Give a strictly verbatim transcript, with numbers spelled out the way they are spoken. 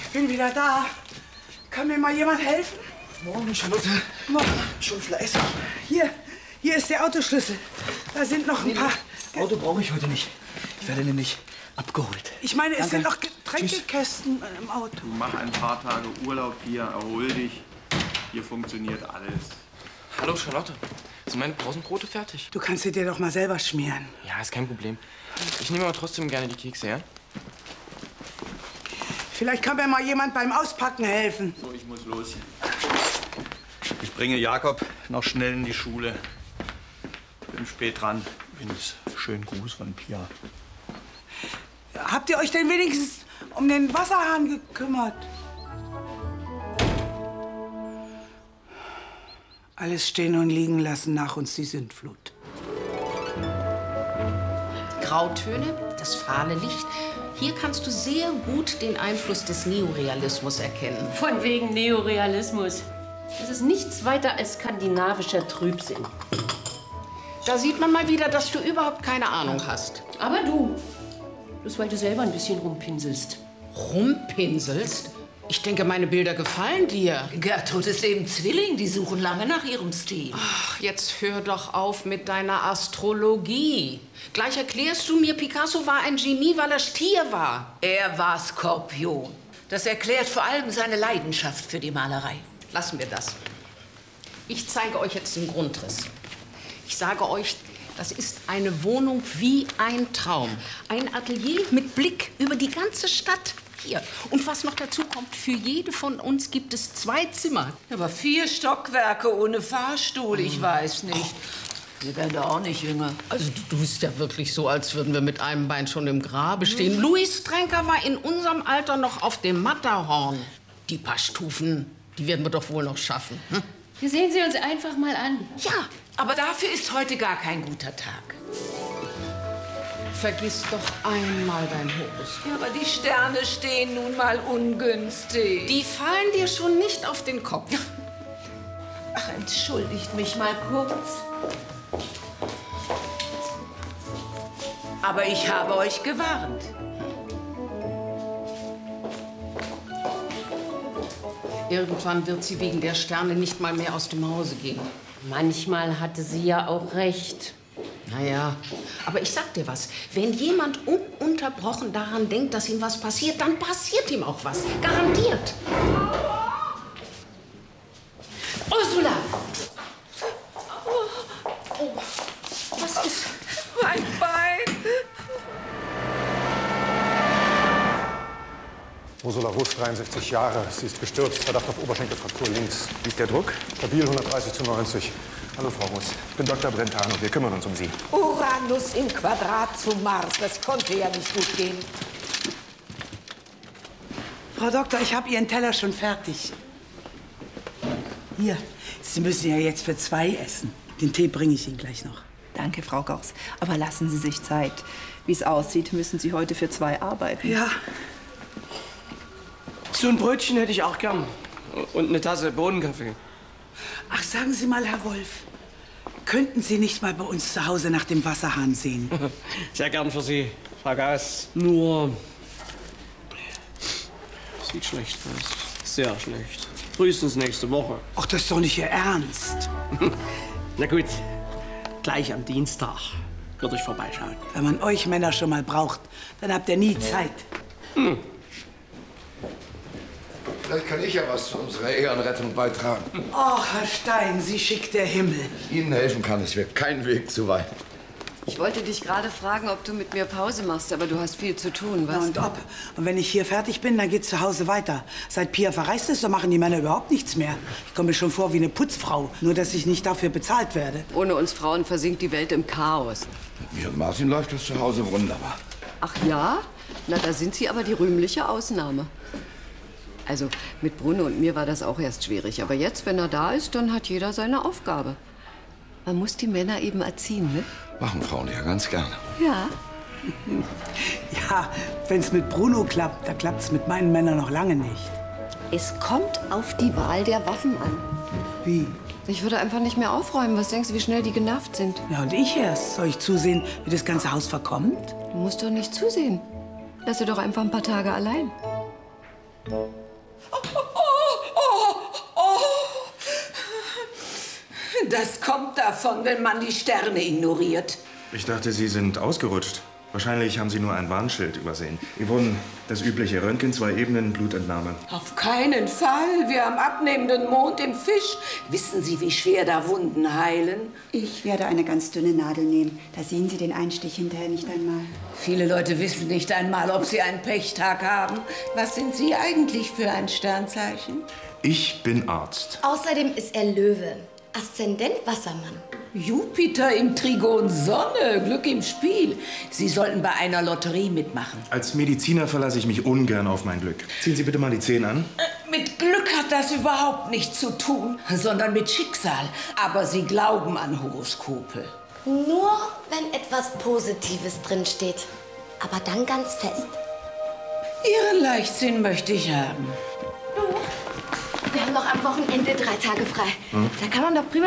Bin wieder da. Kann mir mal jemand helfen? Morgen, Charlotte. Morgen. Schon fleißig. Hier, hier ist der Autoschlüssel. Da sind noch ein Nee, paar... nee. Auto brauche ich heute nicht. Ich werde nämlich abgeholt. Ich meine, es Danke. sind noch Getränkekästen im Auto. Du mach ein paar Tage Urlaub hier, erhol dich. Hier funktioniert alles. Hallo Charlotte, sind meine Pausenbrote fertig? Du kannst sie dir doch mal selber schmieren. Ja, ist kein Problem. Ich nehme aber trotzdem gerne die Kekse, ja? Vielleicht kann mir mal jemand beim Auspacken helfen. So, ich muss los. Ich bringe Jakob noch schnell in die Schule. Bin spät dran. Übrigens, schönen Gruß von Pia. Habt ihr euch denn wenigstens um den Wasserhahn gekümmert? Alles stehen und liegen lassen, nach uns die Sintflut. Grautöne, das fahle Licht. Hier kannst du sehr gut den Einfluss des Neorealismus erkennen. Von wegen Neorealismus. Das ist nichts weiter als skandinavischer Trübsinn. Da sieht man mal wieder, dass du überhaupt keine Ahnung hast. Aber du, bloß weil du selber ein bisschen rumpinselst. Rumpinselst? Ich denke, meine Bilder gefallen dir. Gertrud ist eben Zwilling, die suchen lange nach ihrem Stil. Ach, jetzt hör doch auf mit deiner Astrologie. Gleich erklärst du mir, Picasso war ein Genie, weil er Stier war. Er war Skorpion. Das erklärt vor allem seine Leidenschaft für die Malerei. Lassen wir das. Ich zeige euch jetzt den Grundriss. Ich sage euch, das ist eine Wohnung wie ein Traum. Ein Atelier mit Blick über die ganze Stadt. Hier. Und was noch dazu kommt, für jede von uns gibt es zwei Zimmer. Aber vier Stockwerke ohne Fahrstuhl, ich weiß nicht. Wir werden da auch nicht jünger. Also du tust ja wirklich so, als würden wir mit einem Bein schon im Grabe stehen. Mhm. Louis Trenker war in unserem Alter noch auf dem Matterhorn. Die paar Stufen, die werden wir doch wohl noch schaffen. Hm? Wir sehen sie uns einfach mal an. Ja, aber dafür ist heute gar kein guter Tag. Vergiss doch einmal dein Horoskop. Ja, aber die Sterne stehen nun mal ungünstig. Die fallen dir schon nicht auf den Kopf. Ach, entschuldigt mich mal kurz. Aber ich habe euch gewarnt. Irgendwann wird sie wegen der Sterne nicht mal mehr aus dem Hause gehen. Manchmal hatte sie ja auch recht. Naja, aber ich sag dir was. Wenn jemand ununterbrochen daran denkt, dass ihm was passiert, dann passiert ihm auch was. Garantiert. Ursula! Oh, oh, was ist? Mein Bein! Ursula Russ, dreiundsechzig Jahre. Sie ist gestürzt. Verdacht auf Oberschenkelfraktur links. Wie ist der Druck? Stabil hundertdreißig zu neunzig. Hallo, Frau Russ. Ich bin Doktor Brentano. Wir kümmern uns um Sie. Uranus im Quadrat zu Mars. Das konnte ja nicht gut gehen. Frau Doktor, ich habe Ihren Teller schon fertig. Hier, Sie müssen ja jetzt für zwei essen. Den Tee bringe ich Ihnen gleich noch. Danke, Frau Gors. Aber lassen Sie sich Zeit. Wie es aussieht, müssen Sie heute für zwei arbeiten. Ja. So ein Brötchen hätte ich auch gern. Und eine Tasse Bohnenkaffee. Ach, sagen Sie mal, Herr Wolf, könnten Sie nicht mal bei uns zu Hause nach dem Wasserhahn sehen? Sehr gern für Sie, Frau Gauss. Nur... sieht schlecht aus. Sehr schlecht. Frühestens nächste Woche. Ach, das ist doch nicht Ihr Ernst. Na gut, gleich am Dienstag würde ich vorbeischauen. Wenn man euch Männer schon mal braucht, dann habt ihr nie Zeit. Hm. Vielleicht kann ich ja was zu unserer Ehrenrettung beitragen. Ach, Herr Stein, Sie schickt der Himmel. Ihnen helfen kann ich, wäre kein Weg zu weit. Ich wollte dich gerade fragen, ob du mit mir Pause machst, aber du hast viel zu tun, was? Na und ob. Und wenn ich hier fertig bin, dann geht's zu Hause weiter. Seit Pia verreist ist, so machen die Männer überhaupt nichts mehr. Ich komme mir schon vor wie eine Putzfrau, nur dass ich nicht dafür bezahlt werde. Ohne uns Frauen versinkt die Welt im Chaos. Mit mir und Martin läuft das zu Hause wunderbar. Ach ja? Na, da sind Sie aber die rühmliche Ausnahme. Also, mit Bruno und mir war das auch erst schwierig. Aber jetzt, wenn er da ist, dann hat jeder seine Aufgabe. Man muss die Männer eben erziehen, ne? Machen Frauen ja ganz gerne. Ja. Ja, wenn's mit Bruno klappt, da klappt's mit meinen Männern noch lange nicht. Es kommt auf die Wahl der Waffen an. Wie? Ich würde einfach nicht mehr aufräumen. Was denkst du, wie schnell die genervt sind? Ja, und ich erst. Soll ich zusehen, wie das ganze Haus verkommt? Du musst doch nicht zusehen. Lass sie doch einfach ein paar Tage allein. Oh, oh, oh, oh. Das kommt davon, wenn man die Sterne ignoriert. Ich dachte, Sie sind ausgerutscht. Wahrscheinlich haben Sie nur ein Warnschild übersehen. Yvonne, das übliche Röntgen, zwei Ebenen, Blutentnahme. Auf keinen Fall. Wir haben abnehmenden Mond im Fisch. Wissen Sie, wie schwer da Wunden heilen? Ich werde eine ganz dünne Nadel nehmen. Da sehen Sie den Einstich hinterher nicht einmal. Viele Leute wissen nicht einmal, ob sie einen Pechtag haben. Was sind Sie eigentlich für ein Sternzeichen? Ich bin Arzt. Außerdem ist er Löwe. Aszendent Wassermann. Jupiter im Trigon Sonne. Glück im Spiel. Sie sollten bei einer Lotterie mitmachen. Als Mediziner verlasse ich mich ungern auf mein Glück. Ziehen Sie bitte mal die Zehen an. Mit Glück hat das überhaupt nichts zu tun, sondern mit Schicksal. Aber Sie glauben an Horoskope. Nur, wenn etwas Positives drinsteht. Aber dann ganz fest. Ihren Leichtsinn möchte ich haben. Du, wir haben doch am Wochenende drei Tage frei. Hm? Da kann man doch prima